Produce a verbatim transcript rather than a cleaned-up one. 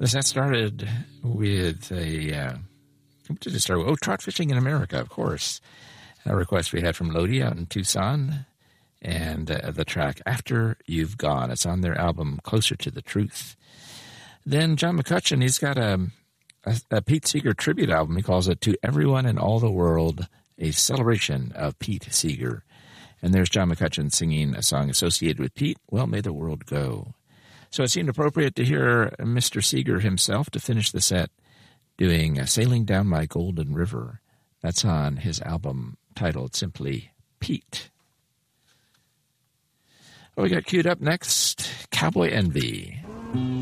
The set started with a, uh, what did it start with? Oh, Trout Fishing in America, of course. A request we had from Lodi out in Tucson. And uh, the track After You've Gone. It's on their album Closer to the Truth. Then John McCutcheon, he's got a, a, a Pete Seeger tribute album. He calls it To Everyone in All the World, a celebration of Pete Seeger. And there's John McCutcheon singing a song associated with Pete, Well May the World Go. So it seemed appropriate to hear Mister Seeger himself to finish the set doing Sailing Down My Golden River. That's on his album titled simply Pete. Well, we got queued up next, Cowboy Envy.